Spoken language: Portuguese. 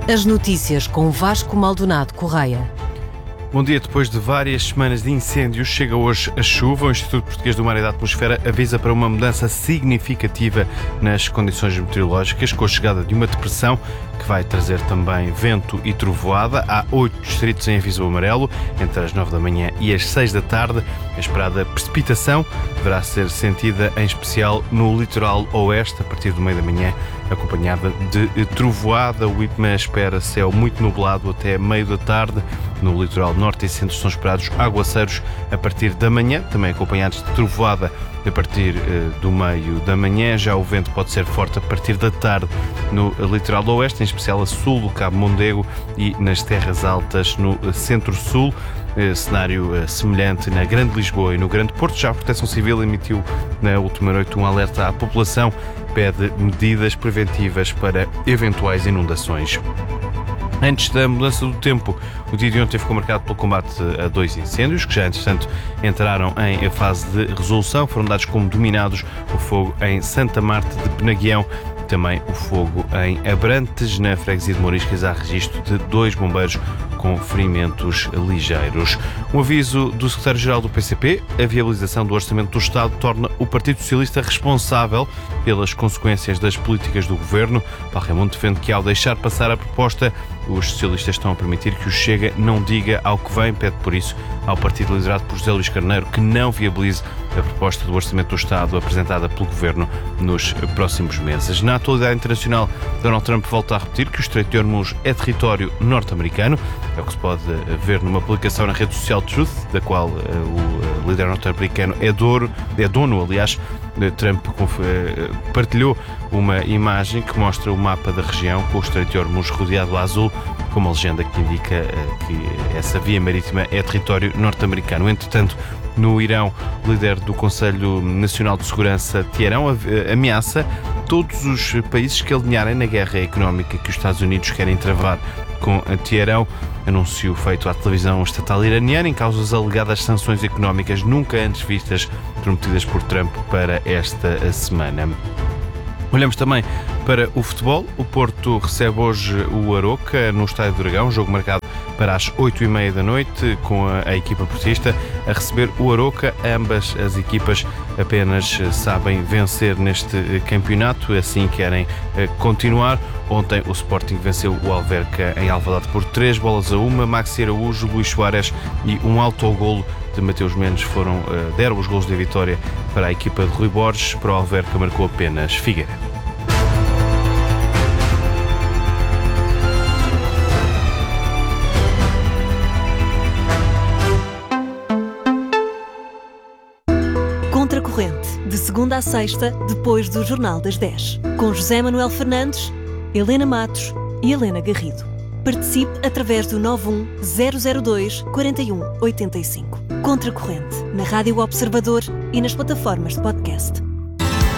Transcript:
As notícias com Vasco Maldonado Correia. Bom dia. Depois de várias semanas de incêndios, chega hoje a chuva. O Instituto Português do Mar e da Atmosfera avisa para uma mudança significativa nas condições meteorológicas, com a chegada de uma depressão que vai trazer também vento e trovoada. Há 8 distritos em aviso amarelo, entre as 9 da manhã e as 6 da tarde. A esperada precipitação deverá ser sentida em especial no litoral oeste, a partir do meio da manhã, acompanhada de trovoada. O IPMA espera céu muito nublado até meio da tarde. No litoral norte e centro são esperados aguaceiros a partir da manhã, também acompanhados de trovoada a partir do meio da manhã. Já o vento pode ser forte a partir da tarde no litoral oeste, em especial a sul do Cabo Mondego e nas terras altas no centro-sul. Cenário semelhante na Grande Lisboa e no Grande Porto. Já a Proteção Civil emitiu na última noite um alerta à população, pede medidas preventivas para eventuais inundações. Antes da mudança do tempo, o dia de ontem ficou marcado pelo combate a 2 incêndios, que já, entretanto, entraram em fase de resolução. Foram dados como dominados o fogo em Santa Marta de Penaguião, também o fogo em Abrantes, na freguesia de Mouriscas. Há registro de 2 bombeiros com ferimentos ligeiros. Um aviso do secretário-geral do PCP: a viabilização do Orçamento do Estado torna o Partido Socialista responsável pelas consequências das políticas do Governo. Paulo Raimundo defende que, ao deixar passar a proposta, os socialistas estão a permitir que o Chega não diga ao que vem. Pede, por isso, ao partido liderado por José Luís Carneiro que não viabilize a proposta do Orçamento do Estado apresentada pelo Governo nos próximos meses. Na atualidade internacional, Donald Trump volta a repetir que o Estreito de Hormuz é território norte-americano. É o que se pode ver numa publicação na rede social Truth, da qual o líder norte-americano é dono. Trump partilhou uma imagem que mostra o mapa da região, com o Estreito de Hormuz rodeado a azul, com uma legenda que indica que essa via marítima é território norte-americano. Entretanto, no Irão, o líder do Conselho Nacional de Segurança, Teherão, ameaça todos os países que alinharem na guerra económica que os Estados Unidos querem travar com Teherão. Anúncio feito à televisão estatal iraniana em causa das alegadas sanções económicas nunca antes vistas prometidas por Trump para esta semana. Olhamos também para o futebol. O Porto recebe hoje o Aroca no Estádio do Dragão, jogo marcado para as 8h30 da noite, com a equipa portista a receber o Aroca. Ambas as equipas apenas sabem vencer neste campeonato, assim querem continuar. Ontem o Sporting venceu o Alverca em Alvalade por 3-1. Maxi Araújo, Luís Soares e um autogolo de Mateus Mendes deram os golos de vitória para a equipa de Rui Borges. Para o Alverca marcou apenas Figueiredo. Contracorrente, de segunda a sexta, depois do Jornal das 10. Com José Manuel Fernandes, Helena Matos e Helena Garrido. Participe através do 91002-4185. Contracorrente, na Rádio Observador e nas plataformas de podcast.